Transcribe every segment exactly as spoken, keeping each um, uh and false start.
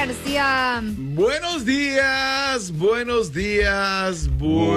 García. Buenos días, buenos días,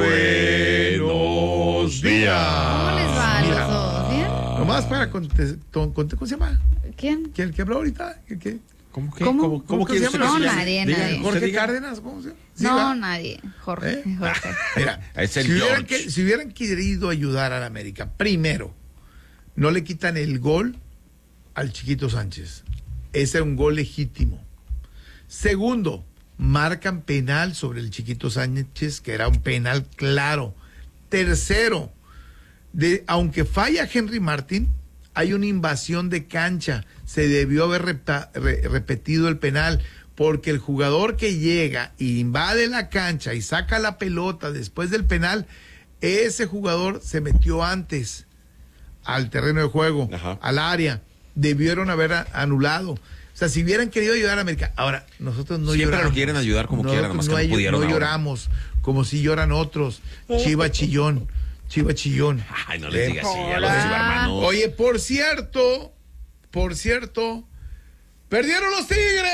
buenos días. ¿Cómo les va a los dos? ¿Bien? Nomás para contestar, ¿cómo se llama? ¿Quién? ¿Quién que habló ahorita? ¿Qué, qué? ¿Cómo que? ¿Cómo? ¿Cómo, ¿Cómo que que se usted llama? que No, se llama? nadie, Diga, nadie. ¿Jorge usted diga. Cárdenas? ¿Cómo se llama? Sí, No, ¿va? nadie. Jorge. ¿Eh? Jorge. Mira, Es el si, hubieran George. que- si hubieran querido ayudar a la América, primero, no le quitan el gol al Chiquito Sánchez. Ese es un gol legítimo. Segundo, marcan penal sobre el Chiquito Sánchez, que era un penal claro. Tercero, de, aunque falla Henry Martin, hay una invasión de cancha. Se debió haber repta, re, repetido el penal, porque el jugador que llega y invade la cancha y saca la pelota después del penal, ese jugador se metió antes al terreno de juego, Ajá. al área. Debieron haber a, anulado. O sea, si hubieran querido ayudar a América. Ahora, nosotros no Siempre lloramos. lo quieren ayudar como No, quieran, nomás no que no hay- pudieron no ahora. lloramos como si lloran otros. Chiva chillón, chiva chillón. Ay, no les Eh, digas así a Hola. los hermanos. Oye, por cierto, por cierto, ¡perdieron los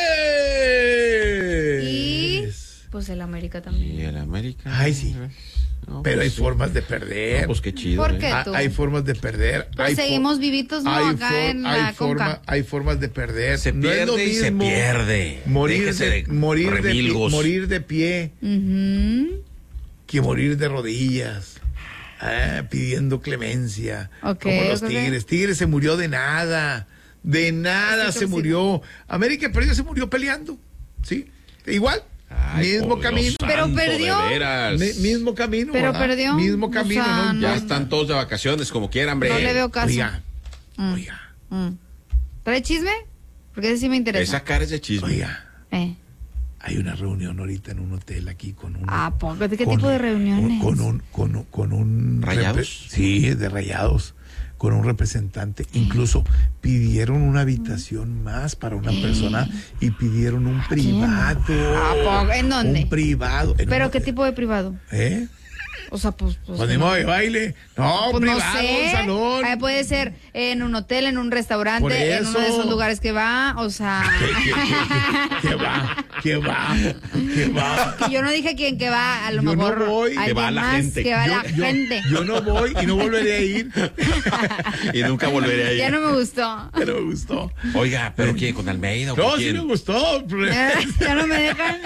Tigres! Y pues el América Y también. el América. Ay, sí. No, Pero pues hay sí. formas de perder. No, pues qué chido. ¿Por ¿eh? qué? Ah, tú? hay formas de perder. Pero hay for- seguimos vivitos, ¿no? hay Acá for- en hay la forma- Conca. hay formas de perder. Se No es lo pierde y se mismo pierde. Morir Déjese de, de morir, de pie, remilgos. morir de pie Ujú. que morir de rodillas. Ah, pidiendo clemencia. Ok, como los ok. Tigres. Tigres se murió de nada. De nada Sí, se sí. murió. América perdió, se murió peleando. ¿Sí? Igual. Ay, mismo por Dios camino. Pero santo, perdió. de veras. Mi- mismo camino. Pero ¿verdad? perdió. Mismo O camino. sea, ¿no? Ya no. están todos de vacaciones, como quieran, hombre. No le veo caso. Oiga, Mm. oiga, Mm. ¿Trae chisme? Porque ese sí me interesa. Esa cara es de chisme. oiga. Eh. Hay una reunión ahorita en un hotel aquí con un. ¿A poco? ¿De qué con- tipo de reuniones? Con, con un, con, un- con un ¿Rayados? repre- sí, de Rayados, con un representante. Incluso pidieron una habitación más para una persona y pidieron un privado. ¿A poco? ¿En dónde? Un privado. en ¿Pero un qué hotel. tipo de privado? ¿Eh? O sea, pues... pues, Pues ni no. modo de baile. No, Pues no privado, sé. un salón. Ah, puede ser en un hotel, en un Por restaurante, en uno de eso. esos lugares que va, o sea... ¿Qué va? ¿Qué va? ¿Qué va? Yo no dije quién que va, a lo Yo no mejor voy. alguien Que va la más, gente. que va Yo- la yo- gente. Yo no voy y no volveré a ir. Y nunca volveré a ir. Ya no me gustó. Pero me gustó. Oiga, ¿pero qué? ¿Con Almeida o No, con sí quién? me gustó. Pero, Ya no me dejan.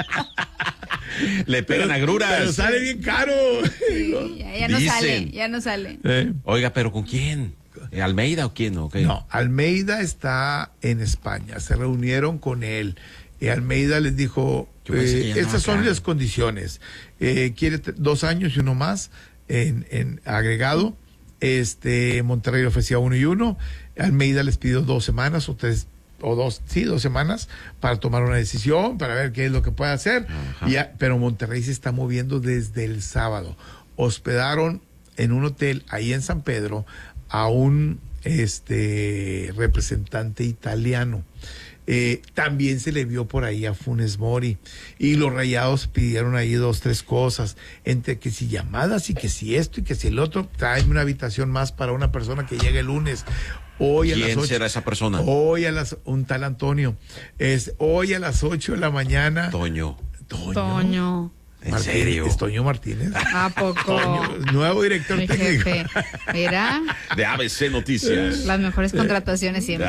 Le pegan agruras. pero sale bien caro. Sí, ya, ya no Dicen. sale, ya no sale. Eh, Oiga, ¿pero con quién? ¿Eh, ¿Almeida o quién? ¿O qué? No, Almeida está en España. Se reunieron con él. Y Almeida les dijo, Yo pensé que eh, ya andaba estas son acá. las condiciones. Eh, quiere t- dos años y uno más en, en agregado. Este, Monterrey le ofrecía uno y uno. Almeida les pidió dos semanas o tres, o dos, sí, dos semanas para tomar una decisión, para ver qué es lo que puede hacer. Ajá. Y ya- pero Monterrey se está moviendo desde el sábado. Hospedaron en un hotel ahí en San Pedro a un este representante italiano. Eh, también se le vio por ahí a Funes Mori y los Rayados pidieron ahí dos, tres cosas, entre que si llamadas y que si esto y que si el otro, tráeme una habitación más para una persona que llegue el lunes. Hoy a las ¿Quién ocho, será esa persona? Hoy a las, un tal Antonio, es hoy a las ocho de la mañana. Toño. Toño. Toño. ¿En Martínez, serio? es Toño Martínez. ¿A poco? Toño, nuevo director Mi técnico. jefe. Mira, De A B C Noticias. las mejores contrataciones siempre.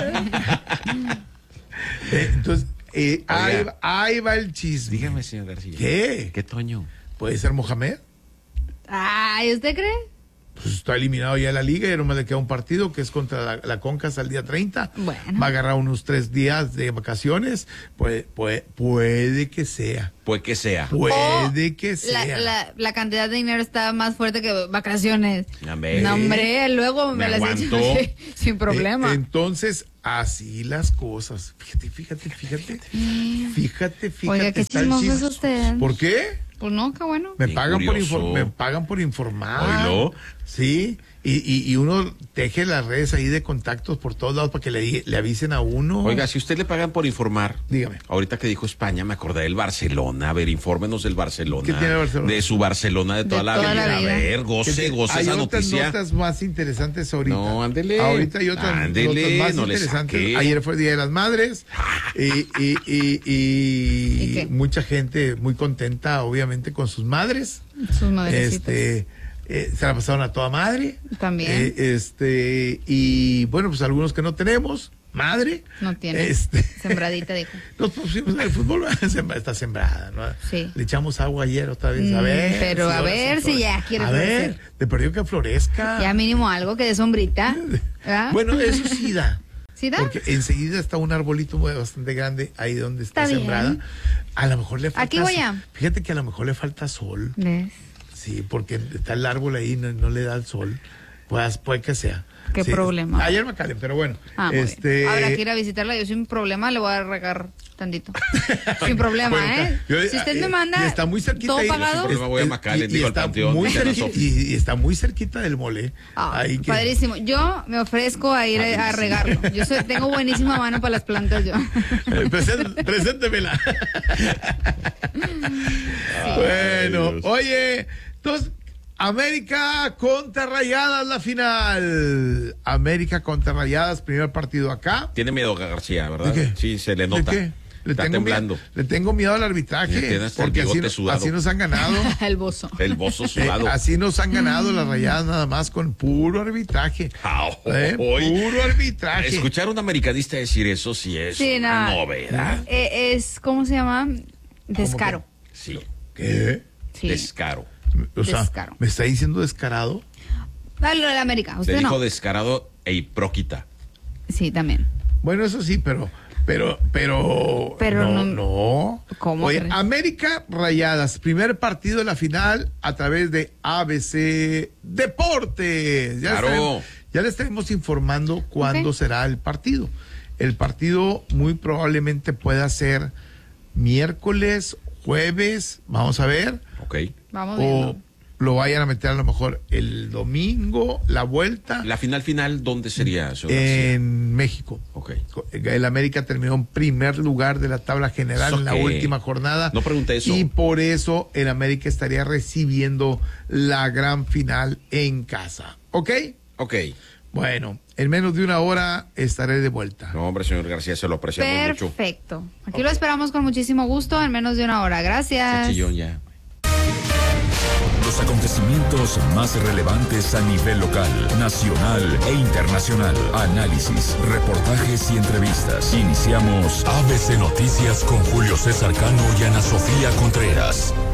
Eh, entonces, eh, ahí, Oiga. va- ahí va el chisme. Dígame, señor García. ¿Qué? ¿Qué Toño? ¿Puede ser Mohamed? Ay, ¿usted cree? Pues está eliminado ya de la liga, ya nomás le queda un partido que es contra la, la Conca hasta el día treinta. Bueno. Va a agarrar unos tres días de vacaciones. Puede, puede, puede que sea. Pues que sea. Puede que La, sea. la, la cantidad de dinero está más fuerte que vacaciones. Hombre. No, hombre, luego me, Me las aguanto. echo sin problema. Eh, entonces, así las cosas. Fíjate, fíjate, fíjate. Fíjate, fíjate. Oiga, qué está el chismoso chisme. es usted. ¿Por qué? Pues no, qué bueno. Me Bien pagan, por curioso. infor- me pagan por informar. Oílo. Sí, y, y, y uno teje las redes ahí de contactos por todos lados para que le, le avisen a uno. Oiga, si usted le pagan por informar, Dígame. ahorita que dijo España, me acordé del Barcelona. Barcelona. A ver, infórmenos del Barcelona. ¿Qué tiene Barcelona? De su Barcelona de toda De la, toda vida. la A vida. ver, goce, goce Hay esa otras noticia. notas más interesantes ahorita. No, ándele. Ahorita hay otras Ándele, notas más no le interesantes. saque. Ayer fue el Día de las Madres y, y, y, y, ¿Y qué? mucha gente muy contenta, obviamente, con sus madres. Sus madrecitas. Este, eh, se la pasaron a toda madre. También. Eh, este, y bueno, pues algunos que no tenemos madre. No tiene. Este, Sembradita, dijo. Nos pusimos en el fútbol, está sembrada, ¿no? Sí. Le echamos agua ayer otra vez, a Mm, ver. pero a ahora ver si florece. ya quiere A ver, florecer. te perdió que florezca. Ya mínimo algo que dé sombrita. ¿verdad? Bueno, eso sí da. ¿Sí da? Porque enseguida está un arbolito muy bastante grande ahí donde está, Está bien. sembrada. A lo mejor le falta. Aquí voy a- Fíjate que a lo mejor le falta sol. ¿Ves? Sí, porque está el árbol ahí, no, no le da el sol. Pues puede que sea. Qué Sí. problema. Ayer me calé, pero bueno. Ah, muy este... bien. Habrá que ir a visitarla. Yo sin problema le voy a regar tantito. Sin problema, Bueno, ¿eh? yo- Si usted eh, me manda y está muy cerquita todo ahí, pagado. Sin problema voy a McAllen, y, y digo, al está Panteón, muy ya no cerquita, so- y, y está muy cerquita del mole. Ah, Ahí que- padrísimo. Yo me ofrezco a ir a, a regarlo. Yo soy, tengo buenísima mano para las plantas yo. Eh, presén- Preséntemela. Bueno, Dios. oye, entonces, América contra Rayadas la final. América contra Rayadas, primer partido acá. Tiene miedo García, ¿verdad? ¿De qué? Sí, se le ¿De nota. qué? Le Está tengo temblando. Miedo, le tengo miedo al arbitraje. Le tiene hasta el Porque así, bigote sudado. así nos han ganado. El bozo. El bozo Eh, sudado. así nos han ganado las Rayadas nada más con puro arbitraje. Ah, Eh, hoy. Puro arbitraje. Escuchar a un americanista decir eso sí es Sí, una no. novedad. Eh, es, ¿cómo se llama? Descaro. Sí, ¿Qué? Sí. descaro. O sea, Descaro. ¿me está diciendo descarado? Ah, lo de la América. Se Usted dijo no. descarado e hipróquita. Sí, también. Bueno, eso sí, pero, pero, pero, Pero no, no- no. ¿Cómo Oye, crees? América Rayadas, primer partido de la final a través de A B C Deportes. Ya, Claro. estaremos, ya le estaremos informando cuándo Ok. será el partido. El partido muy probablemente pueda ser miércoles, jueves, vamos a ver, Ok. Vamos o viendo. lo vayan a meter a lo mejor el domingo, la vuelta. La final final, ¿dónde sería, señor García? En México. Ok. El América terminó en primer lugar de la tabla general ¿Eso en la qué? última jornada. No pregunté eso. Y por eso el América estaría recibiendo la gran final en casa. ¿Ok? Ok. Bueno, en menos de una hora estaré de vuelta. No, hombre, señor García, se lo apreciamos mucho. Perfecto. Aquí lo esperamos con muchísimo gusto en menos de una hora. Gracias. Ese chillón ya. Los acontecimientos más relevantes a nivel local, nacional e internacional. Análisis, reportajes y entrevistas. Iniciamos A B C Noticias con Julio César Cano y Ana Sofía Contreras.